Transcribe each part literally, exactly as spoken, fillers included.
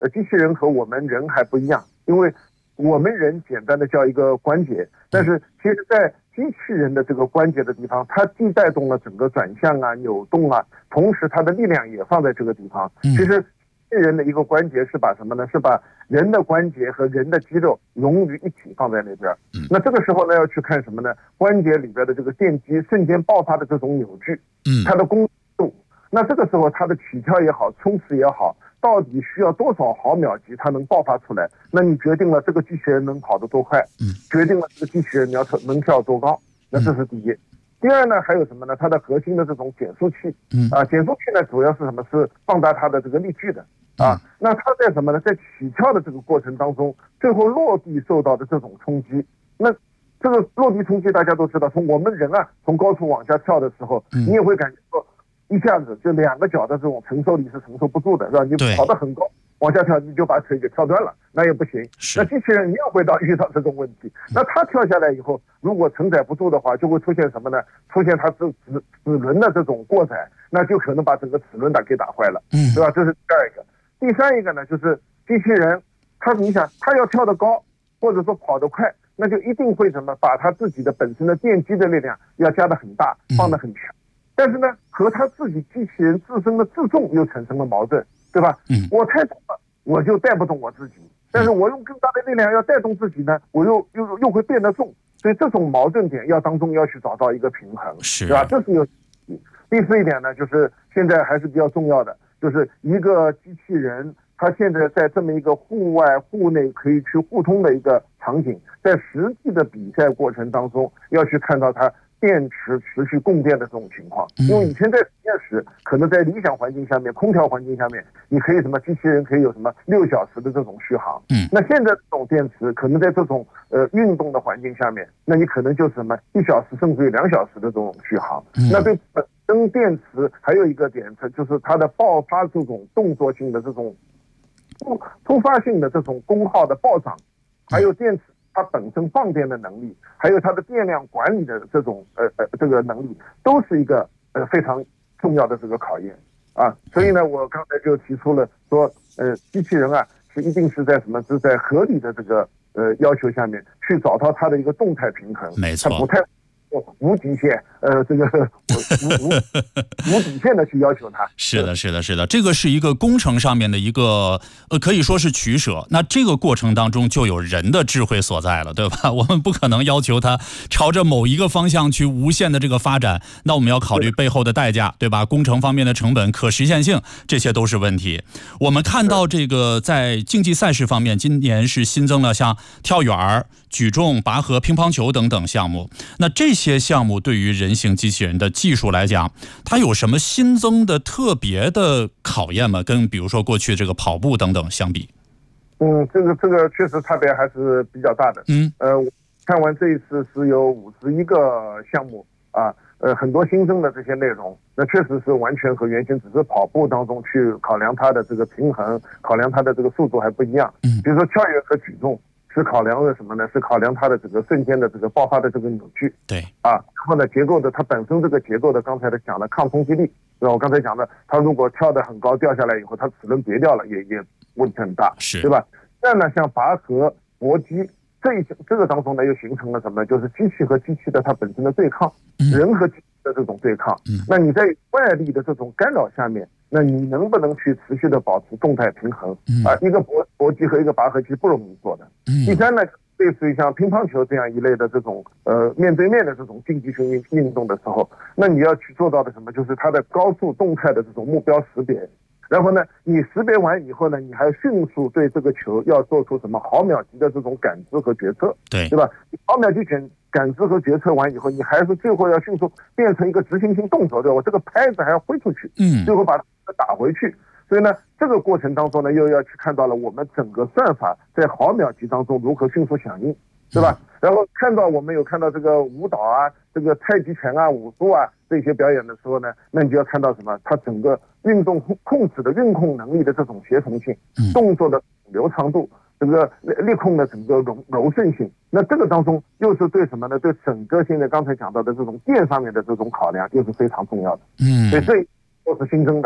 呃，机器人和我们人还不一样，因为我们人简单的叫一个关节，但是其实在机器人的这个关节的地方，它既带动了整个转向啊、扭动啊，同时它的力量也放在这个地方。其实机器人的一个关节是把什么呢？是把人的关节和人的肌肉融于一体放在那边。那这个时候呢，要去看什么呢？关节里边的这个电机瞬间爆发的这种扭矩，它的功度。那这个时候它的起跳也好，冲刺也好，到底需要多少毫秒级它能爆发出来？那你决定了这个机器人能跑得多快，决定了这个机器人你要能跳多高。那这是第一。第二呢，还有什么呢？它的核心的这种减速器，啊，减速器呢主要是什么？是放大它的这个力矩的啊。那它在什么呢？在起跳的这个过程当中，最后落地受到的这种冲击，那这个落地冲击大家都知道，从我们人啊从高处往下跳的时候，你也会感觉到一下子就两个脚的这种承受力是承受不住的，是吧？你跑得很高，往下跳你就把腿给跳断了，那也不行。那机器人你也会到遇到这种问题，那它跳下来以后，如果承载不住的话，就会出现什么呢？出现它是齿齿轮的这种过载，那就可能把整个齿轮打给打坏了，嗯，对吧？这是第二一个。第三一个呢，就是机器人，它你想，它要跳得高，或者说跑得快，那就一定会什么，把它自己的本身的电机的力量要加得很大，放得很强。但是呢，和他自己机器人自身的自重又产生了矛盾，对吧？嗯，我太重了，我就带不动我自己；但是我用更大的力量要带动自己呢，我又又又会变得重。所以这种矛盾点要当中要去找到一个平衡，是对吧？这是有。第四一点呢，就是现在还是比较重要的，就是一个机器人，它现在在这么一个户外、户内可以去互通的一个场景，在实际的比赛过程当中，要去看到它电池持续供电的这种情况。因为以前在实验室，可能在理想环境下面，空调环境下面，你可以什么机器人可以有什么六小时的这种续航。嗯，那现在这种电池可能在这种呃运动的环境下面，那你可能就是什么一小时甚至于两小时的这种续航。嗯、那对本身电池还有一个点，就是它的爆发这种动作性的这种突突发性的这种功耗的暴涨，还有电池它本身放电的能力，还有它的电量管理的这种呃呃这个能力，都是一个呃非常重要的这个考验啊。所以呢，我刚才就提出了说，呃，机器人啊是一定是在什么是在合理的这个呃要求下面去找到它的一个动态平衡， 没错， 它不太无极限，呃，这个无无无底线的去要求它。 是的，是的，是的，这个是一个工程上面的一个呃，可以说是取舍。那这个过程当中就有人的智慧所在了，对吧？我们不可能要求它朝着某一个方向去无限的这个发展，那我们要考虑背后的代价，对吧？工程方面的成本、可实现性，这些都是问题。我们看到这个在竞技赛事方面，今年是新增了像跳远、举重、拔河、乒乓球等等项目。那这些项目对于人形机器人的技术来讲，它有什么新增的特别的考验吗？跟比如说过去这个跑步等等相比？ 嗯，这个这个确实差别还是比较大的。嗯，呃，我看完这一次是有五十一个项目啊，呃，很多新增的这些内容，那确实是完全和原先只是跑步当中去考量它的这个平衡，考量它的这个速度还不一样。嗯，比如说跳跃和举重。是考量的什么呢？是考量它的这个瞬间的这个爆发的这个扭矩。 对啊，然后呢，结构的它本身这个结构的，刚才的讲的抗冲击力，对吧？我刚才讲的，它如果跳得很高掉下来以后，它齿轮别掉了，也也问题很大， 是， 对吧？再呢，像拔河、搏击这一这个当中呢，又形成了什么？就是机器和机器的它本身的对抗，嗯、人和机器的这种对抗。嗯，那你在外力的这种干扰下面，那你能不能去持续的保持动态平衡？嗯、啊，一个搏搏击和一个拔河其实不容易做的。嗯，第三呢，类似于像乒乓球这样一类的这种呃面对面的这种竞技性运运动的时候，那你要去做到的什么？就是它的高速动态的这种目标识别。然后呢，你识别完以后呢，你还迅速对这个球要做出什么毫秒级的这种感知和决策， 对对吧？毫秒级感感知和决策完以后，你还是最后要迅速变成一个执行性动作，对吧？我这个拍子还要挥出去，嗯，最后把它打回去。所以呢，这个过程当中呢，又要去看到了我们整个算法在毫秒级当中如何迅速响应，对吧？然后看到我们有看到这个舞蹈啊，这个太极拳啊、武术啊这些表演的时候呢，那你就要看到什么？它整个运动控制的运控能力的这种协同性，动作的流畅度，这个力控的整个柔柔顺性。那这个当中又是对什么呢？对整个现在刚才讲到的这种电上面的这种考量，又是非常重要的。嗯，所以这都是新增的。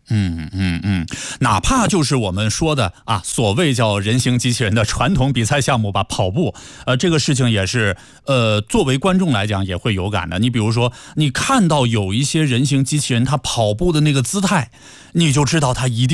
嗯嗯嗯，哪怕就是我们说的啊，所谓叫人形机器人的传统比赛项目吧，跑步，呃，这个事情也是，呃，作为观众来讲也会有感的。你比如说，你看到有一些人形机器人他跑步的那个姿态，你就知道他一定